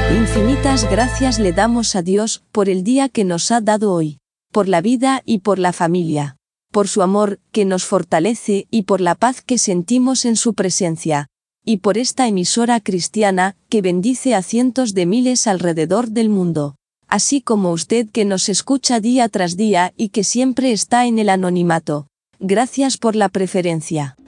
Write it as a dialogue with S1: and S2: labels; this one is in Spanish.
S1: Infinitas gracias le damos a Dios por el día que nos ha dado hoy, por la vida y por la familia, por su amor que nos fortalece y por la paz que sentimos en su presencia, y por esta emisora cristiana que bendice a cientos de miles alrededor del mundo, así como usted que nos escucha día tras día y que siempre está en el anonimato. Gracias por la preferencia.